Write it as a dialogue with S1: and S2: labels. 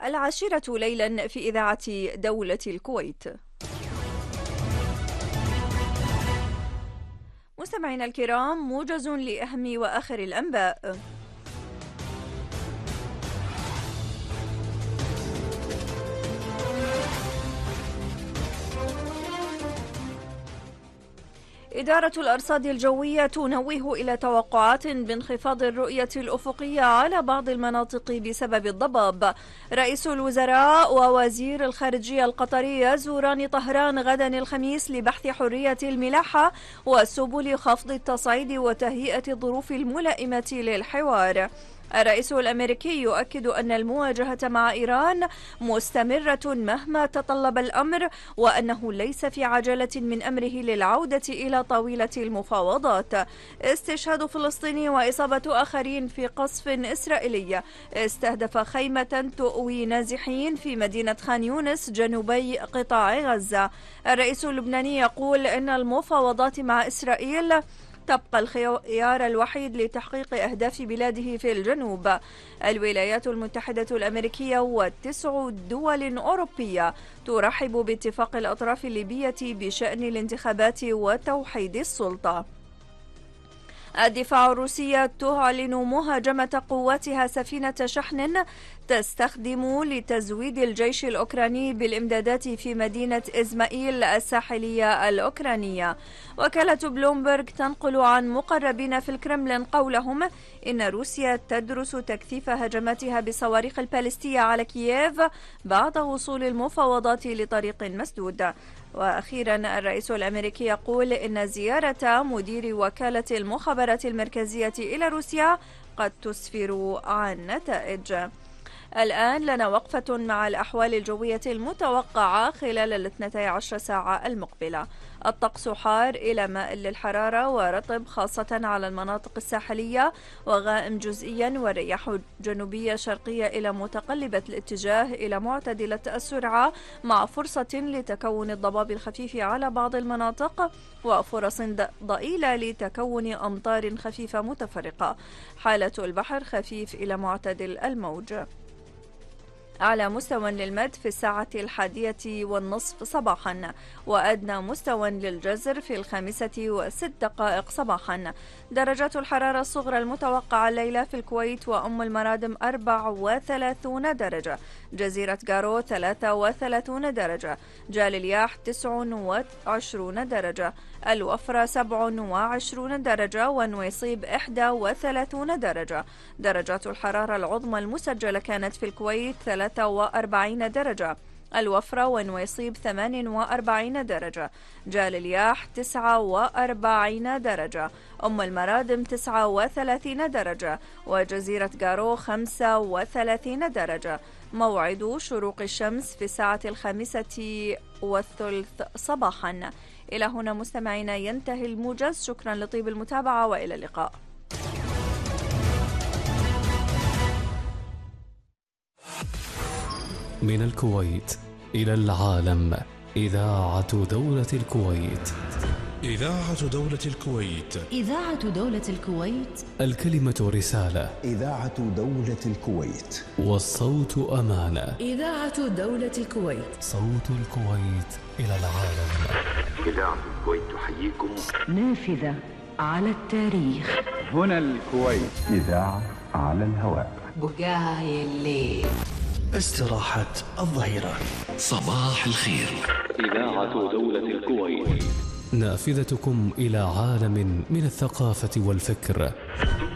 S1: العاشرة ليلا في إذاعة دولة الكويت. مستمعينا الكرام، موجز لأهم وآخر الأنباء. إدارة الأرصاد الجوية تنوه إلى توقعات بانخفاض الرؤية الأفقية على بعض المناطق بسبب الضباب. رئيس الوزراء ووزير الخارجية القطري يزوران طهران غدا الخميس لبحث حرية الملاحة وسبل خفض التصعيد وتهيئة الظروف الملائمة للحوار. الرئيس الأمريكي يؤكد أن المواجهة مع إيران مستمرة مهما تطلب الأمر، وأنه ليس في عجلة من أمره للعودة إلى طاولة المفاوضات. استشهاد فلسطيني وإصابة آخرين في قصف إسرائيلي استهدف خيمة تؤوي نازحين في مدينة خان يونس جنوبي قطاع غزة. الرئيس اللبناني يقول إن المفاوضات مع إسرائيل تبقى الخيار الوحيد لتحقيق أهداف بلاده في الجنوب. الولايات المتحدة الأمريكية و9 دول أوروبية ترحب باتفاق الأطراف الليبية بشأن الانتخابات وتوحيد السلطة. الدفاع الروسي تعلن مهاجمة قواتها سفينة شحن تستخدم لتزويد الجيش الأوكراني بالإمدادات في مدينة إزمائيل الساحلية الأوكرانية. وكالة بلومبرغ تنقل عن مقربين في الكرملين قولهم إن روسيا تدرس تكثيف هجماتها بالصواريخ البالستية على كييف بعد وصول المفاوضات لطريق مسدود. وأخيرا الرئيس الأمريكي يقول إن زيارة مدير وكالة المخابرات المركزية إلى روسيا قد تسفر عن نتائج. الآن لنا وقفة مع الأحوال الجوية المتوقعة خلال 12 ساعة المقبلة. الطقس حار إلى مائل للحرارة ورطب خاصة على المناطق الساحلية، وغائم جزئيا، والرياح جنوبية شرقية إلى متقلبة الاتجاه إلى معتدلة السرعة، مع فرصة لتكون الضباب الخفيف على بعض المناطق وفرص ضئيلة لتكون أمطار خفيفة متفرقة. حالة البحر خفيف إلى معتدل الموج. أعلى مستوى للمد في 1:11 صباحا، وأدنى مستوى للجزر في 5:06 صباحا. درجات الحرارة الصغرى المتوقعة الليلة في الكويت وأم المرادم 34 درجة، جزيرة جارو 33 درجة، جاللياح 29 درجة، الوفرة 27 درجة، ونويصيب 31 درجة. درجات الحرارة العظمى المسجلة كانت في الكويت 43 درجة، الوفرة ونويصيب 48 درجة، جاللياح 49 درجة، أم المرادم 39 درجة، وجزيرة جارو 35 درجة. موعد شروق الشمس في 5:05 صباحا. إلى هنا مستمعينا ينتهي الموجز. شكرا لطيب المتابعة وإلى اللقاء.
S2: من الكويت إلى العالم، إذاعة دولة الكويت.
S3: إذاعة دولة الكويت.
S4: إذاعة دولة الكويت.
S2: الكلمة رسالة.
S5: إذاعة دولة الكويت.
S2: والصوت أمانة.
S4: إذاعة دولة الكويت.
S2: صوت الكويت إلى العالم.
S6: إذاعة الكويت تحييكم.
S4: نافذة على التاريخ.
S5: هنا الكويت. إذاعة على الهواء.
S4: بقاي الليل.
S3: استراحة الظهيرة.
S6: صباح الخير.
S2: إذاعة دولة الكويت، نافذتكم إلى عالم من الثقافة والفكر.